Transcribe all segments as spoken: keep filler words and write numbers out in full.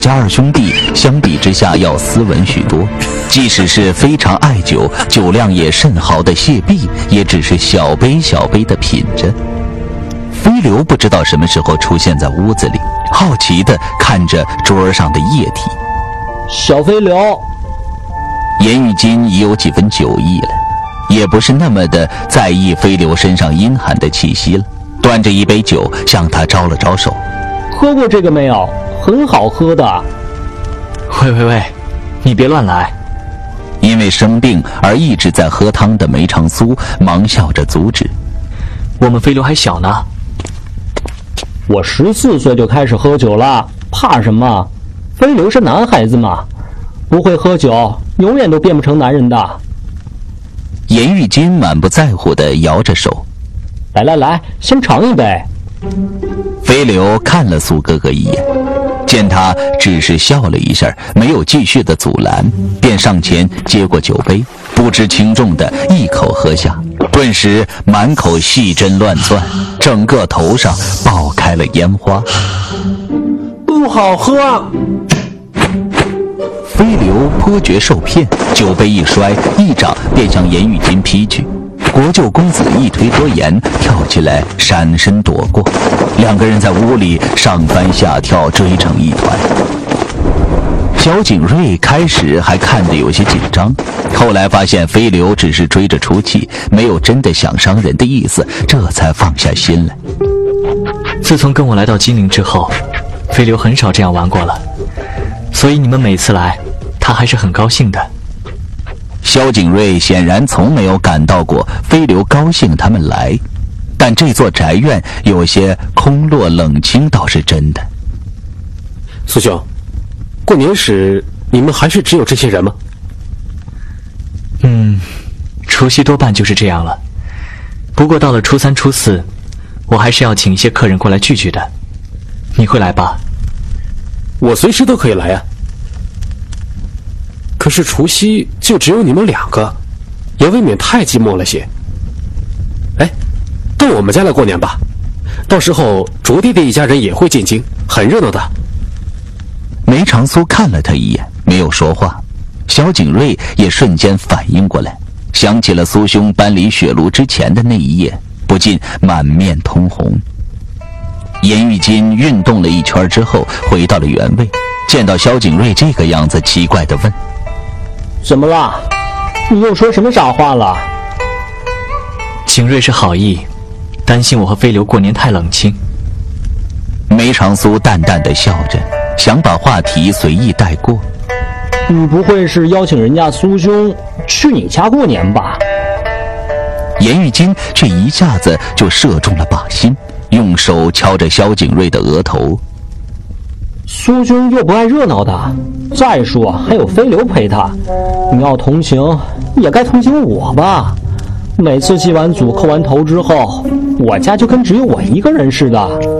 家二兄弟相比之下要斯文许多，即使是非常爱酒、酒量也甚好的谢弼，也只是小杯小杯地品着。飞流不知道什么时候出现在屋子里，好奇地看着桌上的液体。 小飞流， 严玉金已有几分酒意了，也不是那么的在意飞流身上阴寒的气息了，端着一杯酒向他招了招手。 喝过这个没有？很好喝的。 喂喂喂，你别乱来。 因为生病而一直在喝汤的梅长苏忙笑着阻止。 我们飞流还小呢。 我十四岁就开始喝酒了，怕什么？飞流是男孩子嘛，不会喝酒永远都变不成男人的。 严玉金满不在乎地摇着手。 来来来，先尝一杯。 飞流看了苏哥哥一眼，见他只是笑了一下，没有继续的阻拦，便上前接过酒杯，不知轻重的一口喝下，顿时满口细针乱窜，整个头上爆开了烟花。 不好喝！ 飞流颇觉受骗，酒杯一摔，一掌便向严玉金劈去。国舅公子一推多言，跳起来闪身躲过，两个人在屋里上翻下跳，追成一团。萧景睿开始还看得有些紧张，后来发现飞流只是追着出气，没有真的想伤人的意思，这才放下心来。 自从跟我来到金陵之后，飞流很少这样玩过了，所以你们每次来，他还是很高兴的。 萧景睿显然从没有感到过飞流高兴他们来，但这座宅院有些空落冷清倒是真的。 苏兄，过年时你们还是只有这些人吗？ 嗯，除夕多半就是这样了。不过到了初三初四，我还是要请一些客人过来聚聚的。你会来吧？ 我随时都可以来啊。可是除夕就只有你们两个，也未免太寂寞了些。哎，到我们家来过年吧，到时候卓弟弟一家人也会进京，很热闹的。 梅长苏看了他一眼，没有说话。萧景睿也瞬间反应过来，想起了苏兄搬离雪庐之前的那一夜，不禁满面通红。严玉金运动了一圈之后回到了原位，见到萧景睿这个样子，奇怪地问： 怎么了？你又说什么傻话了？ 景睿是好意，担心我和飞流过年太冷清。 梅长苏淡淡地笑着，想把话题随意带过。 你不会是邀请人家苏兄去你家过年吧？ 严玉金却一下子就射中了靶心，用手敲着萧景睿的额头。 苏兄又不爱热闹的，再说还有飞流陪他，你要同情也该同情我吧。每次祭完祖叩完头之后，我家就跟只有我一个人似的。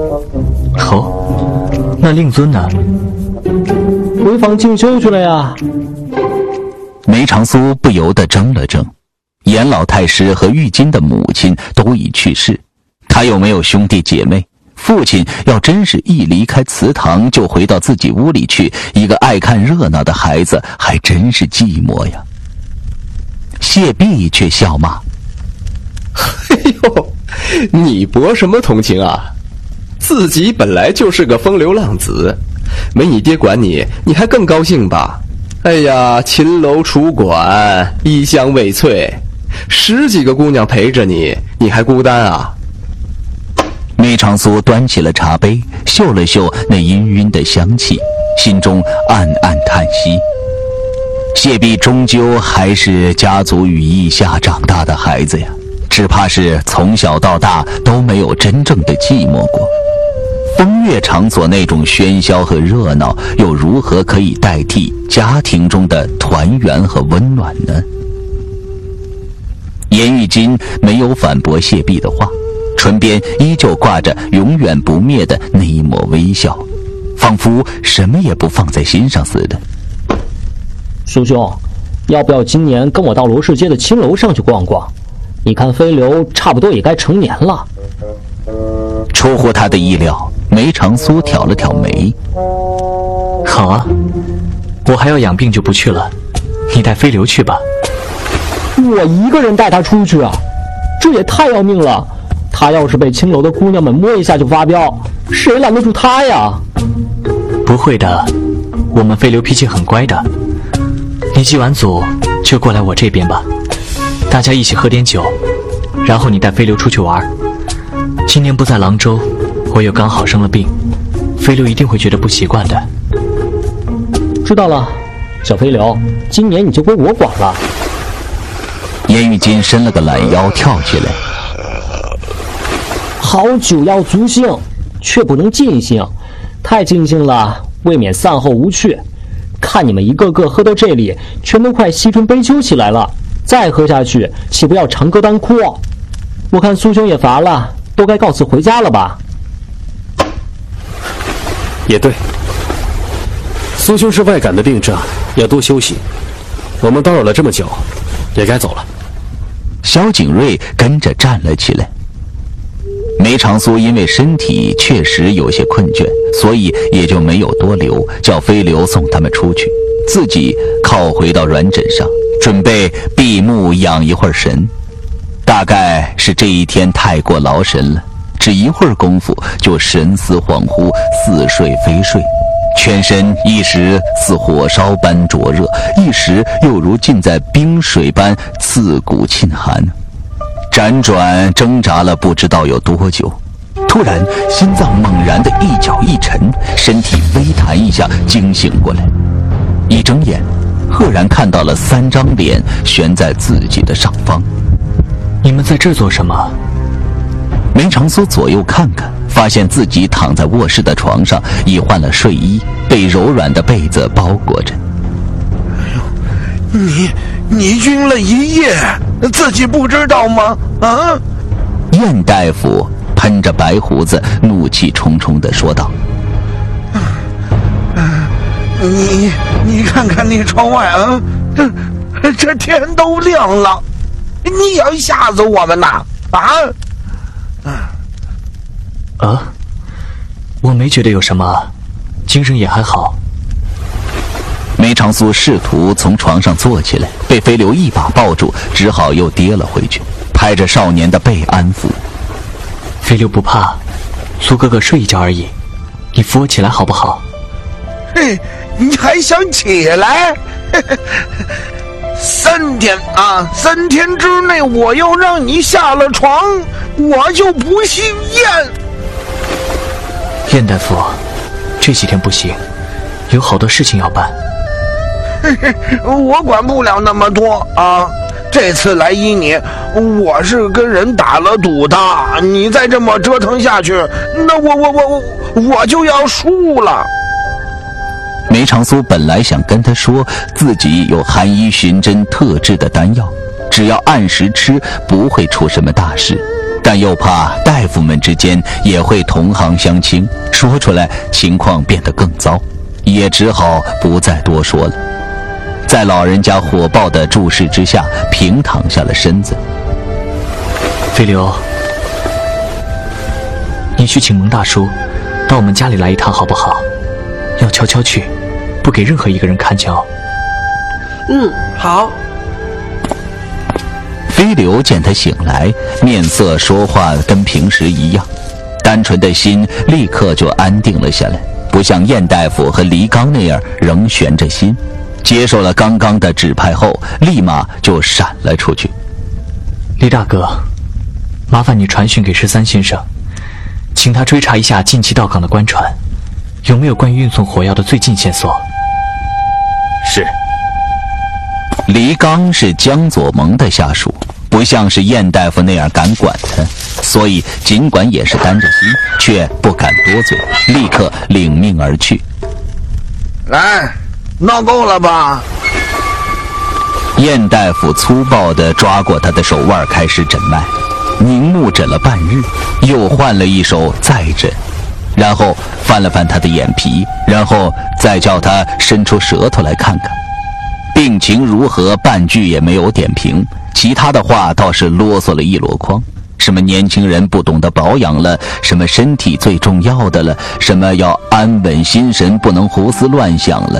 哦，那令尊呢？ 回房静修去了呀。 梅长苏不由得怔了怔，严老太师和玉金的母亲都已去世，他又没有兄弟姐妹，父亲要真是一离开祠堂就回到自己屋里去，一个爱看热闹的孩子还真是寂寞呀。谢弼却笑骂： 哎呦，你博什么同情啊？自己本来就是个风流浪子，没你爹管你，你还更高兴吧？哎呀，秦楼楚馆，衣香未萃，十几个姑娘陪着你，你还孤单啊？ 梅长苏端起了茶杯，嗅了嗅那氤氲的香气，心中暗暗叹息。谢弼终究还是家族羽翼下长大的孩子呀，只怕是从小到大都没有真正的寂寞过。风月场所那种喧嚣和热闹，又如何可以代替家庭中的团圆和温暖呢？严玉金没有反驳谢弼的话，唇边依旧挂着永远不灭的那一抹微笑，仿佛什么也不放在心上似的。 苏兄，要不要今年跟我到罗氏街的青楼上去逛逛？你看飞流差不多也该成年了。 出乎他的意料，梅长苏挑了挑眉。 好啊，我还要养病就不去了，你带飞流去吧。 我一个人带他出去，这也太要命了。他要是被青楼的姑娘们摸一下就发飙，谁拦得住他呀？ 不会的，我们飞流脾气很乖的。你祭完祖就过来我这边吧，大家一起喝点酒，然后你带飞流出去玩。今年不在廊州，我又刚好生了病，飞流一定会觉得不习惯的。 知道了，小飞流，今年你就归我管了。 严玉金伸了个懒腰，跳起来。 好酒要足兴，却不能尽兴，太尽兴了，未免散后无趣。看你们一个个喝到这里，全都快西春悲秋起来了，再喝下去，岂不要长歌当哭？我看苏兄也乏了，都该告辞回家了吧？ 也对，苏兄是外感的病症，要多休息。我们叨扰了这么久，也该走了。 萧景睿跟着站了起来。梅长苏因为身体确实有些困倦，所以也就没有多留，叫飞流送他们出去，自己靠回到软枕上，准备闭目养一会儿神。大概是这一天太过劳神了，只一会儿功夫就神思恍惚，似睡非睡，全身一时似火烧般灼热，一时又如浸在冰水般刺骨沁寒。辗转挣扎了不知道有多久，突然心脏猛然的一脚一沉，身体微弹一下，惊醒过来。一睁眼，赫然看到了三张脸悬在自己的上方。 你们在这儿做什么？ 梅长苏左右看看，发现自己躺在卧室的床上，已换了睡衣，被柔软的被子包裹着。 哎呦，你你晕了一夜，自己不知道吗？啊！ 燕大夫喷着白胡子，怒气冲冲地说道：“ 你你看看那窗外啊，这这天都亮了，你要吓死我们呐！啊！” 啊，我没觉得有什么，精神也还好。 梅长苏试图从床上坐起来，被飞流一把抱住，只好又跌了回去，拍着少年的背安抚：“ 飞流不怕，苏哥哥睡一觉而已，你扶我起来好不好？” 嘿，你还想起来？三天啊，三天之内我要让你下了床，我就不姓燕。 燕大夫，这几天不行，有好多事情要办。 我管不了那么多啊！这次来医你，我是跟人打了赌的。你再这么折腾下去，那我我我我我就要输了。 梅长苏本来想跟他说自己有寒衣寻针特制的丹药，只要按时吃不会出什么大事，但又怕大夫们之间也会同行相倾，说出来情况变得更糟，也只好不再多说了。在老人家火爆的注视之下，平躺下了身子。 飞流，你去请蒙大叔到我们家里来一趟好不好？要悄悄去，不给任何一个人看见哦。 嗯，好。 飞流见他醒来，面色说话跟平时一样，单纯的心立刻就安定了下来，不像燕大夫和黎刚那样仍悬着心。接受了刚刚的指派后，立马就闪了出去。 李大哥，麻烦你传讯给十三先生，请他追查一下近期到港的官船，有没有关于运送火药的最近线索？ 是。 黎刚是江左盟的下属，不像是燕大夫那样敢管他，所以尽管也是担着心，却不敢多嘴，立刻领命而去。 来，闹够了吧？ 燕大夫粗暴地抓过他的手腕，开始诊脉，凝目诊了半日，又换了一手再诊，然后翻了翻他的眼皮，然后再叫他伸出舌头来看看。病情如何，半句也没有点评，其他的话倒是啰嗦了一箩筐， 什么年轻人不懂得保养了，什么身体最重要的了，什么要安稳心神，不能胡思乱想了。